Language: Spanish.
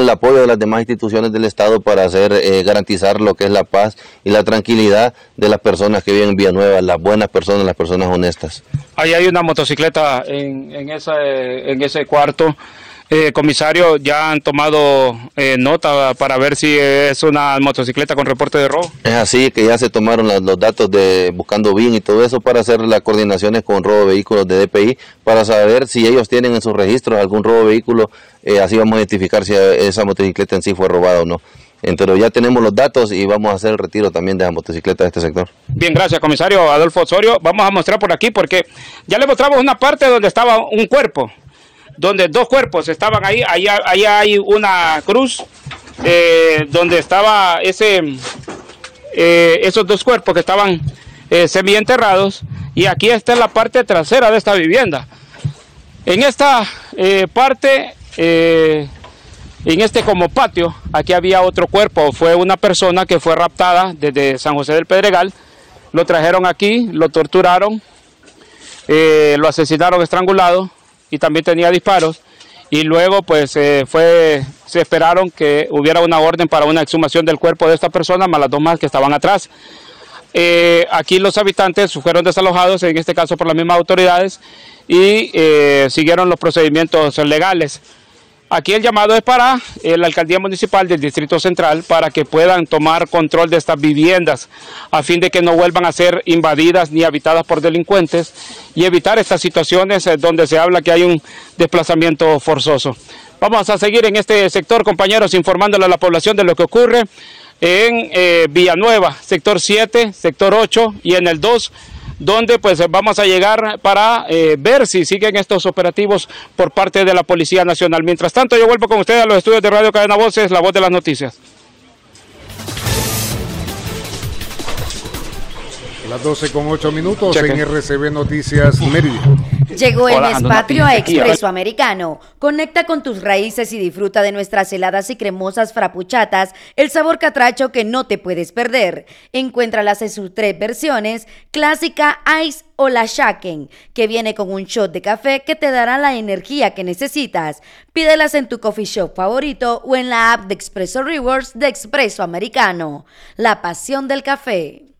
el apoyo de las demás instituciones del Estado para garantizar lo que es la paz y la tranquilidad de las personas que viven en Villanueva, las buenas personas, las personas honestas. Ahí hay una motocicleta en ese cuarto. Comisario, ¿ya han tomado nota para ver si es una motocicleta con reporte de robo? Es así que ya se tomaron los datos de Buscando BIN y todo eso para hacer las coordinaciones con robo de vehículos de DPI para saber si ellos tienen en sus registros algún robo de vehículo, así vamos a identificar si esa motocicleta en sí fue robada o no. Pero ya tenemos los datos y vamos a hacer el retiro también de la motocicleta de este sector. Bien, gracias, comisario Adolfo Osorio. Vamos a mostrar por aquí porque ya le mostramos una parte donde estaba un cuerpo, donde dos cuerpos estaban ahí. Ahí hay una cruz donde estaba esos dos cuerpos que estaban semienterrados, y aquí está la parte trasera de esta vivienda. En esta parte, en este como patio, aquí había otro cuerpo. Fue una persona que fue raptada desde San José del Pedregal. Lo trajeron aquí, lo torturaron, lo asesinaron estrangulado y también tenía disparos. Y luego pues se esperaron que hubiera una orden para una exhumación del cuerpo de esta persona, más las dos más que estaban atrás. Aquí los habitantes fueron desalojados, en este caso por las mismas autoridades, y siguieron los procedimientos legales. Aquí el llamado es para la Alcaldía Municipal del Distrito Central para que puedan tomar control de estas viviendas a fin de que no vuelvan a ser invadidas ni habitadas por delincuentes y evitar estas situaciones donde se habla que hay un desplazamiento forzoso. Vamos a seguir en este sector, compañeros, informándole a la población de lo que ocurre en Villanueva, sector 7, sector 8 y en el 2, donde pues vamos a llegar para ver si siguen estos operativos por parte de la Policía Nacional. Mientras tanto, yo vuelvo con ustedes a los estudios de Radio Cadena Voces, la voz de las noticias. Las 12:08 en RCB Noticias Mérida. Llegó el mes patrio a Expreso Americano. Conecta con tus raíces y disfruta de nuestras heladas y cremosas frapuchatas, el sabor catracho que no te puedes perder. Encuéntralas en sus 3 versiones, clásica, ice o la shaken, que viene con un shot de café que te dará la energía que necesitas. Pídelas en tu coffee shop favorito o en la app de Expreso Rewards de Expreso Americano. La pasión del café.